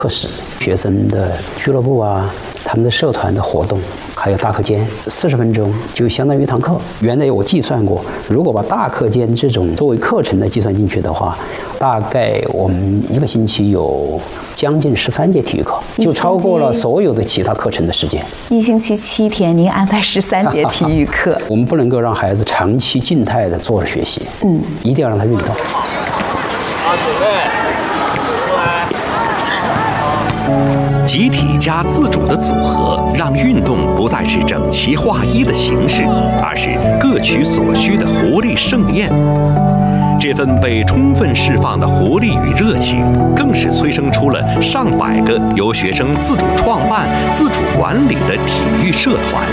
课时，学生的俱乐部啊，他们的社团的活动，还有大课间，40分钟就相当于一堂课。原来我计算过，如果把大课间这种作为课程的计算进去的话，大概我们一个星期有将近13节体育课，就超过了所有的其他课程的时间。 一星期7天，您安排13节体育课。 我们不能够让孩子长期静态的坐着学习，一定要让他运动。 集体加自主的组合，让运动不再是整齐划一的形式，而是各取所需的活力盛宴。这份被充分释放的活力与热情，更是催生出了上百个由学生自主创办、自主管理的体育社团。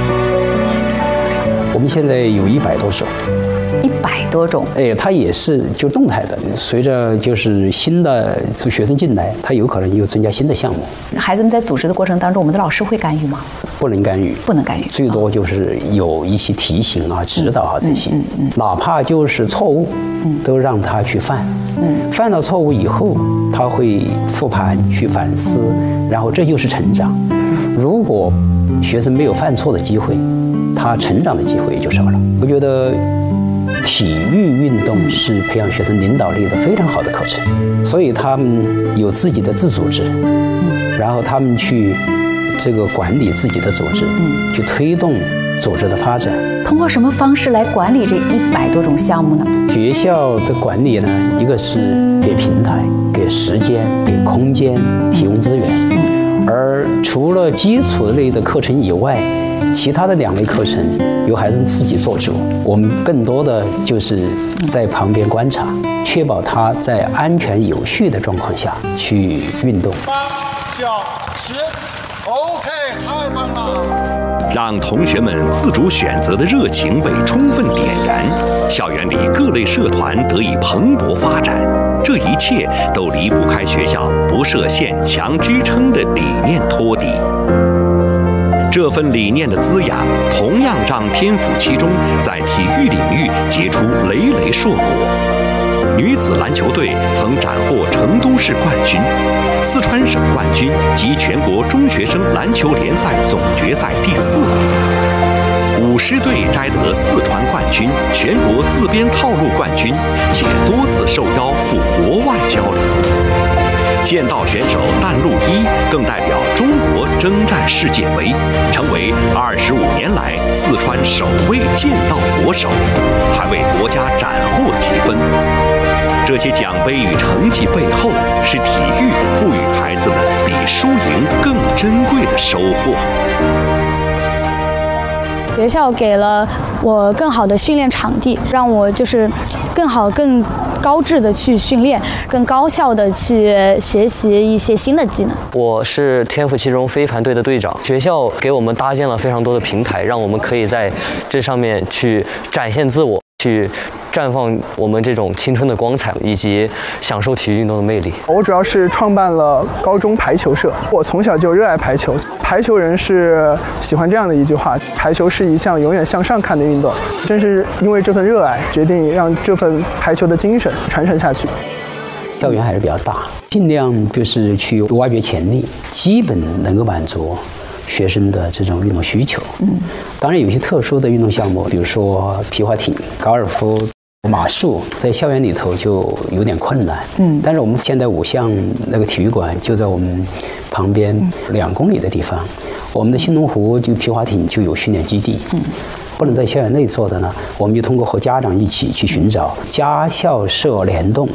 我们现在有100多种。 100多种， 它也是就动态的，随着就是新的学生进来，它有可能又增加新的项目。 孩子们在组织的过程当中，我们的老师会干预吗？ 不能干预， 不能干预， 最多就是有一些提醒啊、指导啊这些，哪怕就是错误，都让他去犯，犯了错误以后，他会复盘去反思，然后这就是成长。如果学生没有犯错的机会，他成长的机会也就少了。我觉得体育运动是培养学生领导力的非常好的课程，所以他们有自己的自组织，然后他们去这个管理自己的组织，去推动组织的发展。 通过什么方式来管理这100多种项目呢？ 学校的管理呢，一个是给平台、给时间、给空间提供资源，而除了基础类的课程以外，其他的2类课程由孩子们自己做主，我们更多的就是在旁边观察，确保他在安全有序的状况下去运动。 8、9、10 ，OK， 太棒了！ 让同学们自主选择的热情被充分点燃，校园里各类社团得以蓬勃发展，这一切都离不开学校不设限、强支撑的理念托底。这份理念的滋养，同样让天府七中在体育领域结出累累硕果。女子篮球队曾斩获成都市冠军、四川省冠军及全国中学生篮球联赛总决赛第4名。舞狮队摘得四川冠军、全国自编套路冠军，且多次受邀赴国外交流。剑道选手但路一更代表中国征战世界杯，成为25年来四川首位剑道国手，还为国家斩获几分。这些奖杯与成绩背后，是体育赋予孩子们比输赢更珍贵的收获。 学校给了我更好的训练场地，让我就是更高质的去训练，更高效的去学习一些新的技能。 我是天府七中飞盘队的队长，学校给我们搭建了非常多的平台，让我们可以在这上面去展现自我，去绽放我们这种青春的光彩，以及享受体育运动的魅力。 我主要是创办了高中排球社，我从小就热爱排球。排球人是喜欢这样的一句话：排球是一项永远向上看的运动。正是因为这份热爱，决定让这份排球的精神传承下去。 校园还是比较大，尽量就是去挖掘潜力，基本能够满足学生的这种运动需求。当然有一些特殊的运动项目，比如说皮划艇、高尔夫、马术，在校园里头就有点困难。但是我们现在5项那个体育馆就在我们旁边2公里的地方，我们的新龙湖就皮划艇就有训练基地。不能在校园内做的呢，我们就通过和家长一起去寻找家校社联动。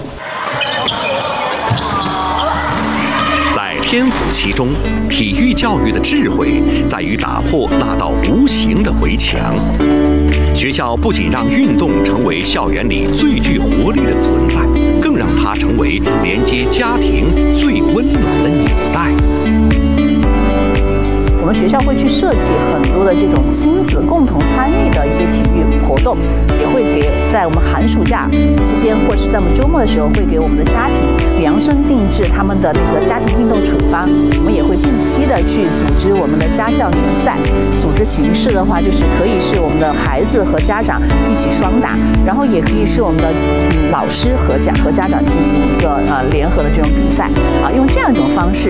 在天府七中，体育教育的智慧在于打破那道无形的围墙。学校不仅让运动成为校园里最具活力的存在，更让它成为连接家庭最温暖的纽带。 我们学校会去设计很多的这种亲子共同参与的一些体育活动，也会给在我们寒暑假期间或者是在我们周末的时候，会给我们的家庭量身定制他们的那个家庭运动处方。我们也会定期的去组织我们的家校联赛，组织形式的话就是可以是我们的孩子和家长一起双打，然后也可以是我们的老师和家长进行一个联合的这种比赛啊，用这样一种方式